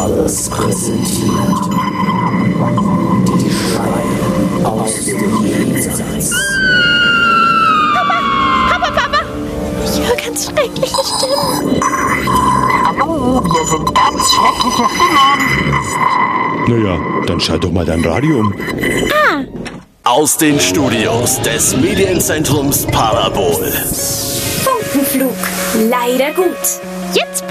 Tolles präsentiert. Die Schreie aus dem Jenseits. Papa! Ich höre ganz schreckliche Stimmen. Hallo, hier sind ganz schreckliche Stimmen. Naja, dann schalt doch mal dein Radio um. Aus den Studios des Medienzentrums Parabol. Funkenflug. Leider gut. Jetzt